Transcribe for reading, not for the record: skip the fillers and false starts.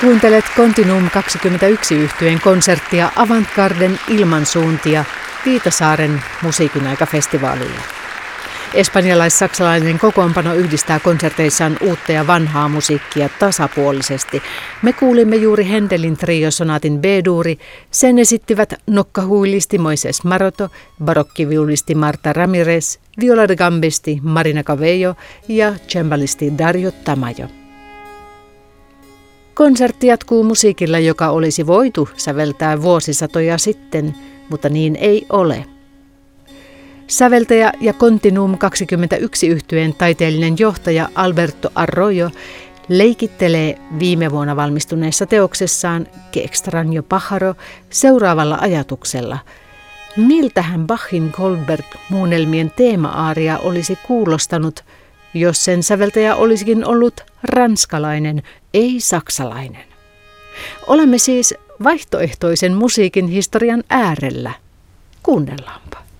Kuuntelet Continuum 21 -yhtyeen konserttia Avantgarden ilmansuuntia Viitasaaren musiikinaikafestivaalilla. Espanjalais-saksalainen kokoonpano yhdistää konserteissaan uutta ja vanhaa musiikkia tasapuolisesti. Me kuulimme juuri Händelin triosonaatin B-duuri. Sen esittivät nokkahuilisti Moises Maroto, barokkiviulisti Marta Ramirez, violadagambisti Marina Cabello ja cembalisti Dario Tamayo. Konsertti jatkuu musiikilla, joka olisi voitu säveltää vuosisatoja sitten, mutta niin ei ole. Säveltäjä ja Continuum 21 -yhtyeen taiteellinen johtaja Alberto Arroyo leikittelee viime vuonna valmistuneessa teoksessaan Que extraño pájaro seuraavalla ajatuksella. Miltähän Bachin Goldberg-muunnelmien teema-aaria olisi kuulostanut, jos sen säveltäjä olisikin ollut ranskalainen, ei saksalainen? Olemme siis vaihtoehtoisen musiikin historian äärellä. Kuunnellaanpa.